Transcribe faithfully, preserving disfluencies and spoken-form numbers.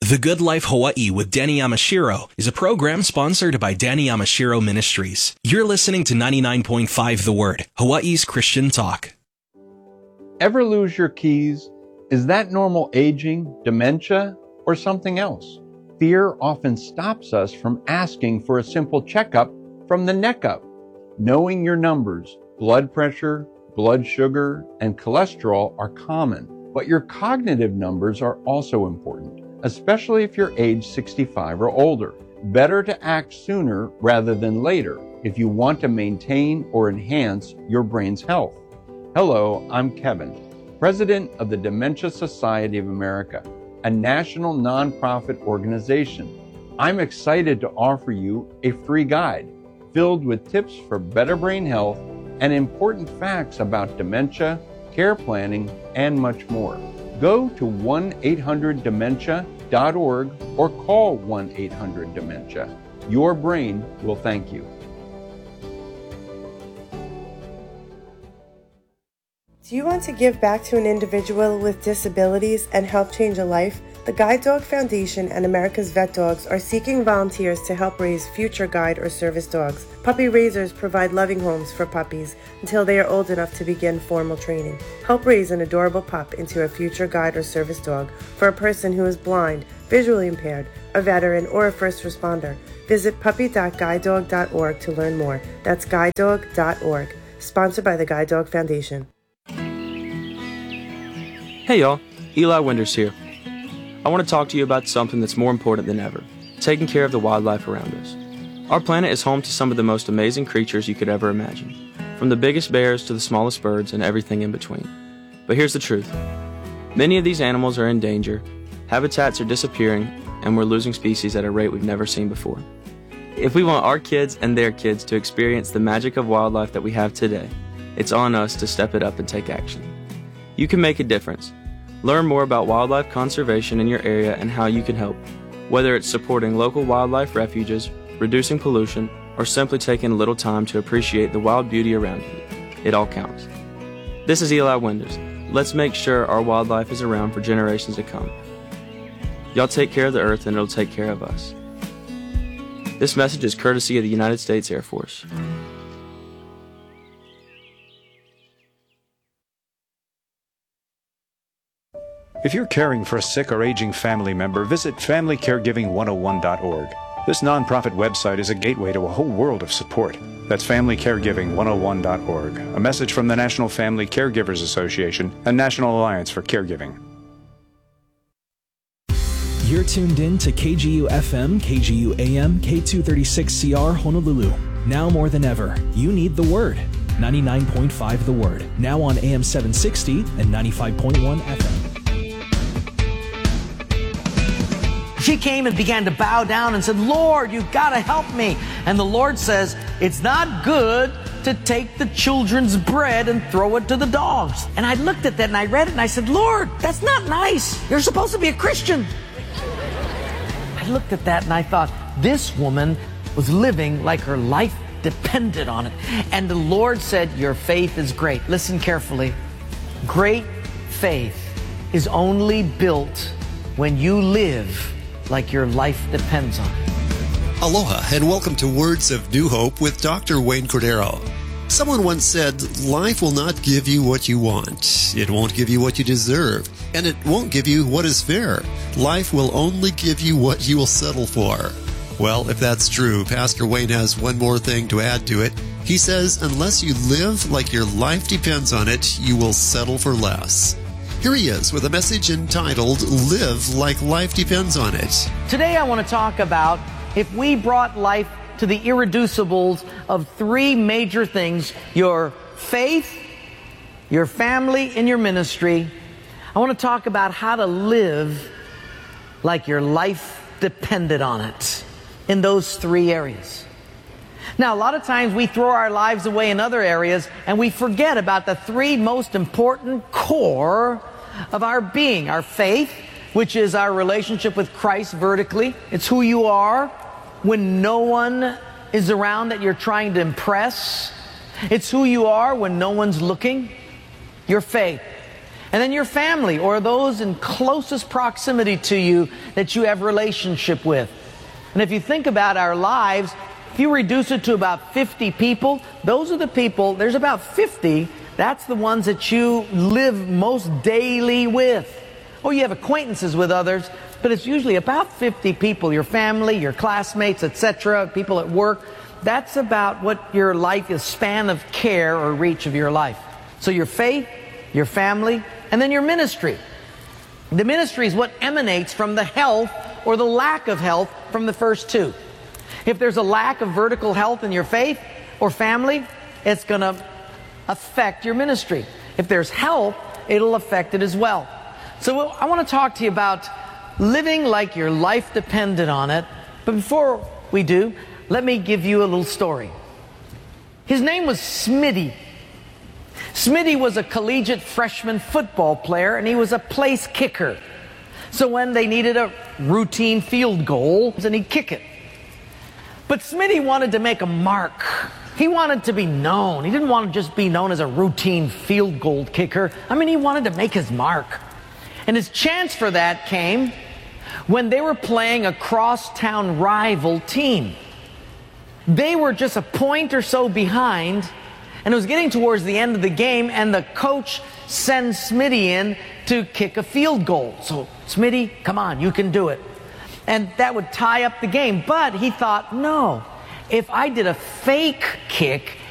The Good Life Hawaii with Danny Yamashiro is a program sponsored by Danny Yamashiro Ministries. You're listening to ninety-nine point five The Word, Hawaii's Christian talk. Ever lose your keys? Is that normal aging, dementia, or something else? Fear often stops us from asking for a simple checkup from the neck up. Knowing your numbers, blood pressure, blood sugar, and cholesterol are common, but your cognitive numbers are also important, especially if you're age sixty-five or older. Better to act sooner rather than later if you want to maintain or enhance your brain's health. Hello, I'm Kevin, President of the Dementia Society of America, a national nonprofit organization. I'm excited to offer you a free guide filled with tips for better brain health and important facts about dementia, care planning, and much more. Go to one eight hundred dementia dot org or call one eight hundred dementia. Your brain will thank you. Do you want to give back to an individual with disabilities and help change a life? The Guide Dog Foundation and America's Vet Dogs are seeking volunteers to help raise future guide or service dogs. Puppy raisers provide loving homes for puppies until they are old enough to begin formal training. Help raise an adorable pup into a future guide or service dog for a person who is blind, visually impaired, a veteran, or a first responder. Visit puppy dot guide dog dot org to learn more. That's guide dog dot org. Sponsored by the Guide Dog Foundation. Hey y'all, Eli Winders here. I want to talk to you about something that's more important than ever, taking care of the wildlife around us. Our planet is home to some of the most amazing creatures you could ever imagine, from the biggest bears to the smallest birds and everything in between. But here's the truth. Many of these animals are in danger, habitats are disappearing, and we're losing species at a rate we've never seen before. If we want our kids and their kids to experience the magic of wildlife that we have today, it's on us to step it up and take action. You can make a difference. Learn more about wildlife conservation in your area and how you can help, whether it's supporting local wildlife refuges, reducing pollution, or simply taking a little time to appreciate the wild beauty around you. It all counts. This is Eli Winders. Let's make sure our wildlife is around for generations to come. Y'all take care of the earth and it'll take care of us. This message is courtesy of the United States Air Force. If you're caring for a sick or aging family member, visit family caregiving one oh one dot org. This nonprofit website is a gateway to a whole world of support. That's family caregiving one oh one dot org. A message from the National Family Caregivers Association and National Alliance for Caregiving. You're tuned in to K G U F M, K G U A M, K two thirty-six C R Honolulu. Now more than ever, you need the Word. ninety-nine point five The Word. Now on A M seven sixty and ninety-five point one F M. She came and began to bow down and said, Lord, you've got to help me. And the Lord says, it's not good to take the children's bread and throw it to the dogs. And I looked at that and I read it and I said, Lord, that's not nice. You're supposed to be a Christian. I looked at that and I thought, this woman was living like her life depended on it. And the Lord said, your faith is great. Listen carefully. Great faith is only built when you live like your life depends on it. Aloha and welcome to Words of New Hope with Doctor Wayne Cordero. Someone once said, life will not give you what you want. It won't give you what you deserve. And it won't give you what is fair. Life will only give you what you will settle for. Well, if that's true, Pastor Wayne has one more thing to add to it. He says, unless you live like your life depends on it, you will settle for less. Here he is with a message entitled, Live Like Life Depends on It. Today I want to talk about if we brought life to the irreducibles of three major things: your faith, your family, and your ministry. I want to talk about how to live like your life depended on it in those three areas. Now, a lot of times we throw our lives away in other areas and we forget about the three most important core of our being. Our faith, which is our relationship with Christ vertically. It's who you are when no one is around that you're trying to impress. It's who you are when no one's looking. Your faith. And then your family, or those in closest proximity to you that you have relationship with. And if you think about our lives, if you reduce it to about fifty people, those are the people, there's about fifty, that's the ones that you live most daily with. Or you have acquaintances with others, but it's usually about fifty people, your family, your classmates, et cetera, people at work. That's about what your life is, span of care or reach of your life. So your faith, your family, and then your ministry. The ministry is what emanates from the health or the lack of health from the first two. If there's a lack of vertical health in your faith or family, it's going to affect your ministry. If there's health, it'll affect it as well. So I want to talk to you about living like your life depended on it. But before we do, let me give you a little story. His name was Smitty. Smitty was a collegiate freshman football player, and he was a place kicker. So when they needed a routine field goal, then he'd kick it. But Smitty wanted to make a mark. He wanted to be known. He didn't want to just be known as a routine field goal kicker. I mean, he wanted to make his mark. And his chance for that came when they were playing a crosstown rival team. They were just a point or so behind, and it was getting towards the end of the game, and the coach sends Smitty in to kick a field goal. So, Smitty, come on, you can do it. And that would tie up the game. But he thought, no, if I did a fake kick